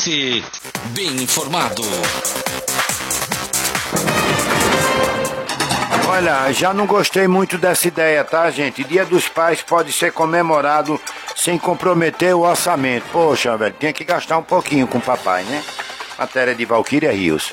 você bem informado. Olha, já não gostei muito dessa ideia, tá, gente? Dia dos Pais pode ser comemorado sem comprometer o orçamento. Poxa, velho, tinha que gastar um pouquinho com o papai, né? Matéria de Valquíria Rios.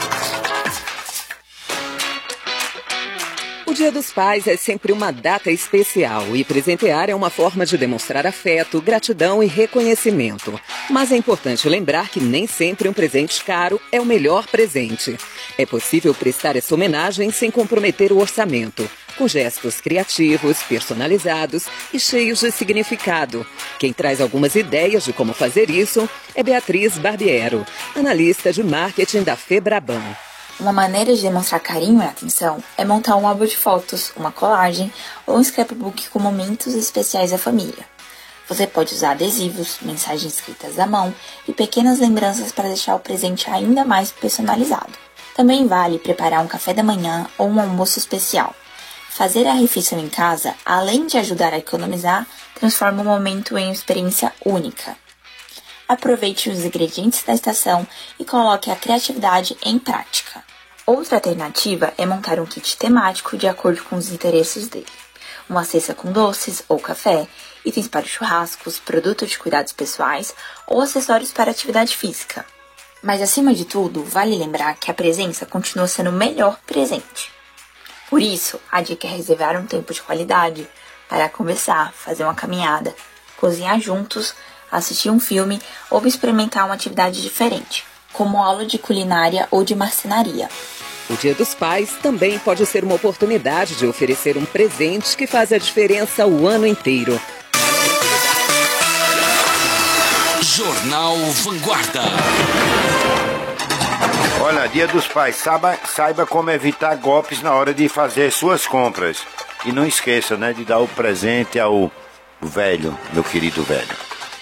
O Dia dos Pais é sempre uma data especial e presentear é uma forma de demonstrar afeto, gratidão e reconhecimento. Mas é importante lembrar que nem sempre um presente caro é o melhor presente. É possível prestar essa homenagem sem comprometer o orçamento, com gestos criativos, personalizados e cheios de significado. Quem traz algumas ideias de como fazer isso é Beatriz Barbiero, analista de marketing da Febraban. Uma maneira de demonstrar carinho e atenção é montar um álbum de fotos, uma colagem ou um scrapbook com momentos especiais da família. Você pode usar adesivos, mensagens escritas à mão e pequenas lembranças para deixar o presente ainda mais personalizado. Também vale preparar um café da manhã ou um almoço especial. Fazer a refeição em casa, além de ajudar a economizar, transforma o momento em uma experiência única. Aproveite os ingredientes da estação e coloque a criatividade em prática. Outra alternativa é montar um kit temático de acordo com os interesses dele. Uma cesta com doces ou café, itens para churrascos, produtos de cuidados pessoais ou acessórios para atividade física. Mas acima de tudo, vale lembrar que a presença continua sendo o melhor presente. Por isso, a dica é reservar um tempo de qualidade para conversar, fazer uma caminhada, cozinhar juntos, assistir um filme ou experimentar uma atividade diferente, como aula de culinária ou de marcenaria. O Dia dos Pais também pode ser uma oportunidade de oferecer um presente que faz a diferença o ano inteiro. Jornal Vanguarda. Olha, Dia dos Pais, saiba como evitar golpes na hora de fazer suas compras. E não esqueça, né, de dar o presente ao velho, meu querido velho.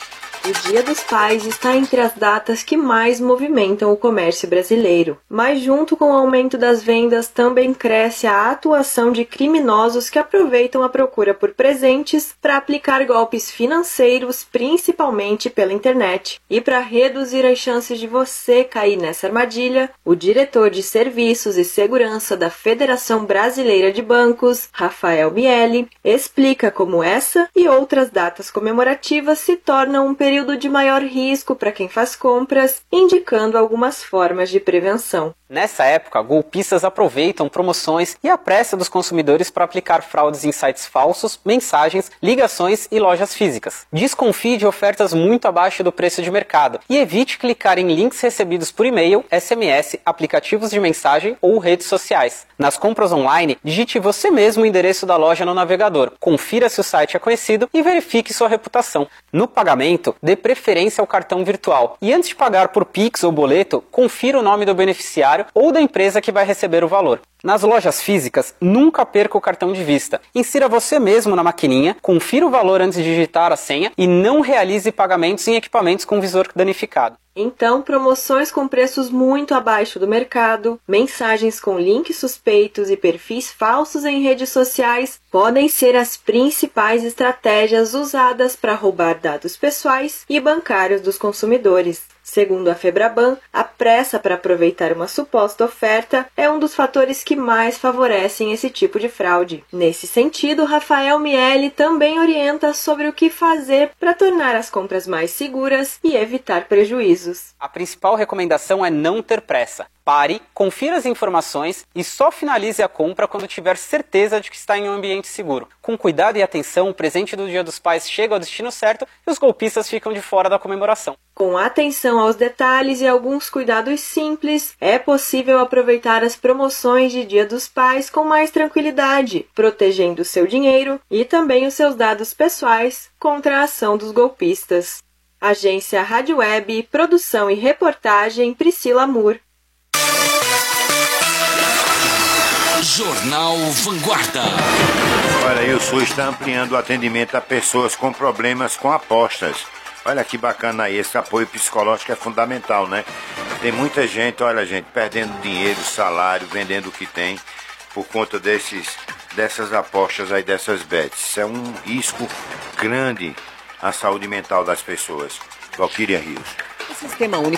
O Dia dos Pais está entre as datas que mais movimentam o comércio brasileiro. Mas junto com o aumento das vendas também cresce a atuação de criminosos que aproveitam a procura por presentes para aplicar golpes financeiros, principalmente pela internet. E para reduzir as chances de você cair nessa armadilha, o diretor de Serviços e Segurança da Federação Brasileira de Bancos, Rafael Miele, explica como essa e outras datas comemorativas se tornam um período de maior risco para quem faz compras, indicando algumas formas de prevenção. Nessa época, golpistas aproveitam promoções e a pressa dos consumidores para aplicar fraudes em sites falsos, mensagens, ligações e lojas físicas. Desconfie de ofertas muito abaixo do preço de mercado e evite clicar em links recebidos por e-mail, SMS, aplicativos de mensagem ou redes sociais. Nas compras online, digite você mesmo o endereço da loja no navegador, confira se o site é conhecido e verifique sua reputação. No pagamento, dê preferência ao cartão virtual e antes de pagar por Pix ou boleto, confira o nome do beneficiário ou da empresa que vai receber o valor. Nas lojas físicas, nunca perca o cartão de vista. Insira você mesmo na maquininha, confira o valor antes de digitar a senha e não realize pagamentos em equipamentos com visor danificado. Então, promoções com preços muito abaixo do mercado, mensagens com links suspeitos e perfis falsos em redes sociais podem ser as principais estratégias usadas para roubar dados pessoais e bancários dos consumidores. Segundo a Febraban, a pressa para aproveitar uma suposta oferta é um dos fatores que mais favorecem esse tipo de fraude. Nesse sentido, Rafael Miele também orienta sobre o que fazer para tornar as compras mais seguras e evitar prejuízos. A principal recomendação é não ter pressa. Pare, confira as informações e só finalize a compra quando tiver certeza de que está em um ambiente seguro. Com cuidado e atenção, o presente do Dia dos Pais chega ao destino certo e os golpistas ficam de fora da comemoração. Com atenção aos detalhes e alguns cuidados simples, é possível aproveitar as promoções de Dia dos Pais com mais tranquilidade, protegendo o seu dinheiro e também os seus dados pessoais contra a ação dos golpistas. Agência Rádio Web, produção e reportagem Priscila Moore. Jornal Vanguarda. Olha, e o SUS está ampliando o atendimento a pessoas com problemas com apostas. Olha que bacana aí, esse apoio psicológico é fundamental, né? Tem muita gente, olha gente, perdendo dinheiro, salário, vendendo o que tem por conta dessas apostas aí, dessas bets. Isso é um risco grande à saúde mental das pessoas. Valquíria Rios. O Sistema Único